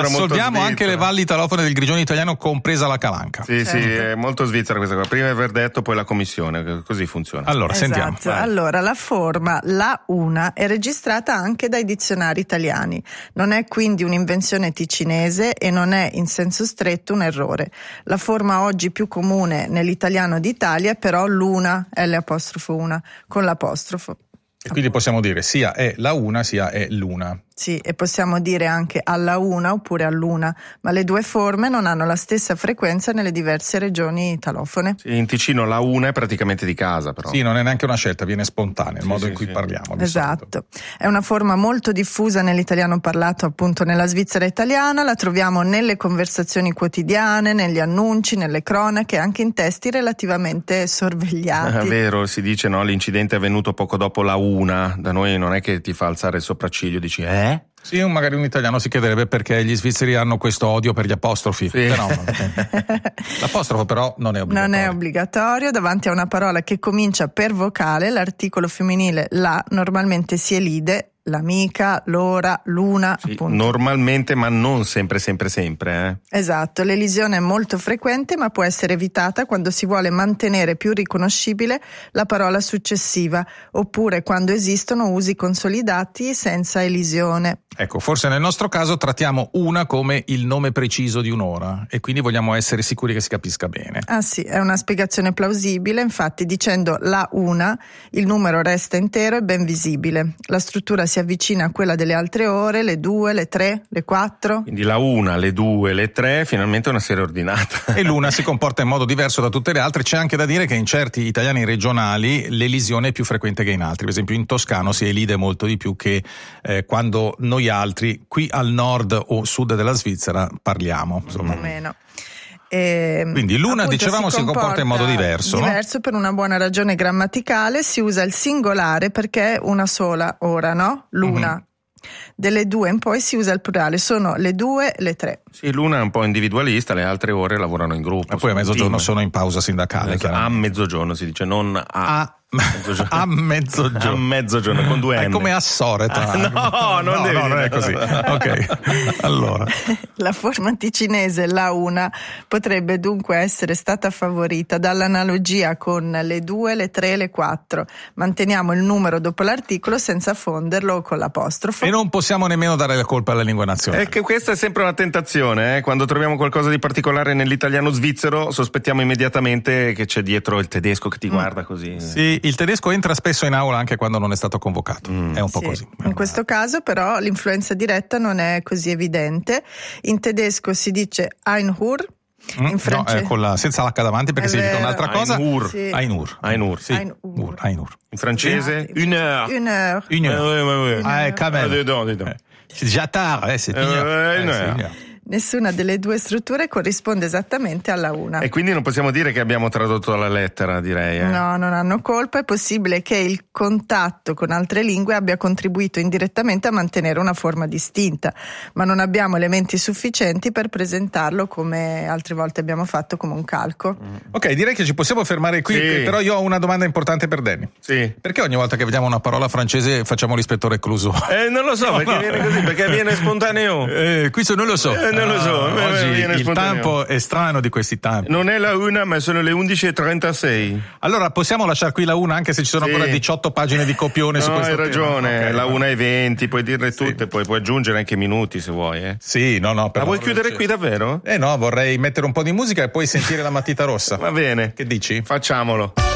sembra molto assolviamo svizzera. anche le valli italofone del Grigione italiano, compresa la Calanca. Sì, sì, è molto svizzera questa cosa. Prima il verdetto, poi la commissione, così funziona. Allora, sentiamo. Esatto. Allora, la forma la una è registrata anche dai dizionari italiani. Non è quindi un'invenzione ticinese e non è in senso stretto un errore. La forma oggi più comune nell'italiano d'Italia è però l'una, L', con l'apostrofo. E quindi possiamo dire sia è la una sia è l'una. Sì, e possiamo dire anche alla una oppure all'una, ma le due forme non hanno la stessa frequenza nelle diverse regioni italofone. Sì, in Ticino la una è praticamente di casa, però. Sì, non è neanche una scelta, viene spontanea il modo in cui parliamo. Esatto. Solito. È una forma molto diffusa nell'italiano parlato appunto nella Svizzera italiana, la troviamo nelle conversazioni quotidiane, negli annunci, nelle cronache, anche in testi relativamente sorvegliati. È vero, si dice, no, l'incidente è avvenuto poco dopo la una, da noi non è che ti fa alzare il sopracciglio, dici Sì, magari un italiano si chiederebbe perché gli svizzeri hanno questo odio per gli apostrofi. Sì. Però, l'apostrofo però non è obbligatorio. Non è obbligatorio, davanti a una parola che comincia per vocale, l'articolo femminile la normalmente si elide, l'amica, l'ora, l'una, sì, appunto. normalmente, ma non sempre. Esatto, l'elisione è molto frequente ma può essere evitata quando si vuole mantenere più riconoscibile la parola successiva oppure quando esistono usi consolidati senza elisione. Ecco, forse nel nostro caso trattiamo una come il nome preciso di un'ora e quindi vogliamo essere sicuri che si capisca bene. Ah sì, è una spiegazione plausibile, infatti dicendo la una il numero resta intero e ben visibile. La struttura si avvicina a quella delle altre ore, le 2, le 3, le 4. Quindi la una, le 2, le 3, finalmente una serie ordinata. E l'una si comporta in modo diverso da tutte le altre. C'è anche da dire che in certi italiani regionali l'elisione è più frequente che in altri. Per esempio in toscano si elide molto di più che quando noi altri qui al nord o sud della Svizzera parliamo. Insomma. Meno. Quindi l'una, appunto, dicevamo, si comporta in modo diverso. Diverso, no? Per una buona ragione grammaticale si usa il singolare perché è una sola ora, no? L'una. Mm-hmm. Delle 2 in poi si usa il plurale, sono le 2, le 3. Sì, l'una è un po' individualista, le altre ore lavorano in gruppo. E poi a mezzogiorno sono in pausa sindacale. A mezzogiorno si dice, non a mezzogiorno. A mezzogiorno. A mezzogiorno, con 2 N. È come a Soreta. No, non è così. Ok, allora. La forma ticinese, la una, potrebbe dunque essere stata favorita dall'analogia con le 2, le 3, le 4. Manteniamo il numero dopo l'articolo senza fonderlo con l'apostrofo. E non possiamo nemmeno dare la colpa alla lingua nazionale. È che questa è sempre una tentazione, quando troviamo qualcosa di particolare nell'italiano svizzero sospettiamo immediatamente che c'è dietro il tedesco che ti guarda così. Sì, il tedesco entra spesso in aula anche quando non è stato convocato. È un po' così. In questo caso però l'influenza diretta non è così evidente. In tedesco si dice Einhur. In francese no, senza l'H davanti perché significa un'altra cosa. Einhur. Sì. Einhur, sì. Einhur. In francese Une heure. C'est déjà tard, c'est fini. Nessuna delle due strutture corrisponde esattamente alla una. E quindi non possiamo dire che abbiamo tradotto alla lettera, direi. No, non hanno colpa. È possibile che il contatto con altre lingue abbia contribuito indirettamente a mantenere una forma distinta, ma non abbiamo elementi sufficienti per presentarlo come altre volte abbiamo fatto, come un calco. Ok, direi che ci possiamo fermare qui, però io ho una domanda importante per Danny. Sì. Perché ogni volta che vediamo una parola francese facciamo l'ispettore Clouseau? Non lo so, perché viene così, perché viene spontaneo. Questo non lo so. Non lo so, oggi il spontaneo. tempo è strano di questi tempi. Non è la una, ma sono le 11:36. Allora possiamo lasciare qui la una, anche se ci sono ancora 18 pagine di copione su questo tema. Hai ragione, Okay, la 1:20, puoi dirle tutte, poi puoi aggiungere anche minuti se vuoi. Sì, no. Ma vuoi chiudere qui davvero? No, vorrei mettere un po' di musica e poi sentire la matita rossa. Va bene. Che dici? Facciamolo.